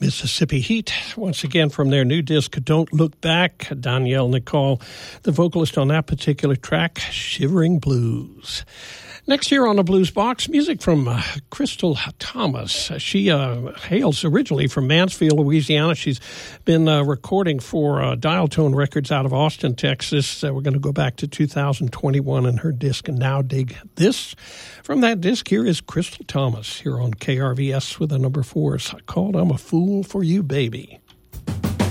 Mississippi Heat, once again from their new disc, Don't Look Back. Danielle Nicole, the vocalist on that particular track, Shivering Blues. Next here on the Blues Box, music from Crystal Thomas. She hails originally from Mansfield, Louisiana. She's been recording for Dial Tone Records out of Austin, Texas. We're going to go back to 2021 and her disc, Now Dig This. From that disc, here is Crystal Thomas here on KRVS with the number 4. It's called I'm a Fool for You, Baby.